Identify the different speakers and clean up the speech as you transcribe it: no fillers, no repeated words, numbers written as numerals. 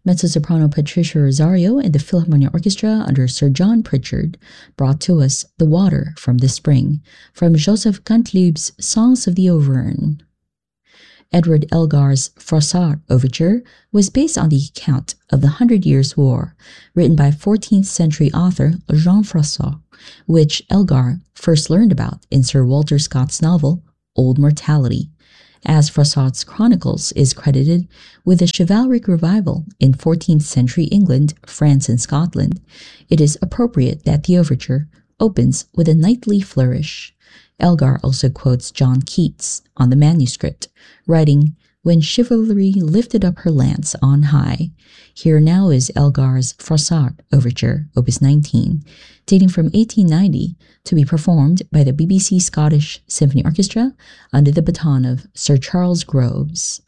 Speaker 1: Mezzo-soprano Patricia Rosario and the Philharmonia Orchestra under Sir John Pritchard brought to us The Water from the Spring from Joseph Gottlieb's Songs of the Auvergne. Edward Elgar's Froissart Overture was based on the account of the Hundred Years' War, written by 14th century author Jean Froissart, which Elgar first learned about in Sir Walter Scott's novel Old Mortality, as Froissart's Chronicles is credited with a chivalric revival in 14th century England, France, and Scotland. It is appropriate that the overture opens with a knightly flourish. Elgar also quotes John Keats on the manuscript, writing, "When chivalry lifted up her lance on high." Here now is Elgar's Froissart Overture, Opus 19, dating from 1890, to be performed by the BBC Scottish Symphony Orchestra under the baton of Sir Charles Groves.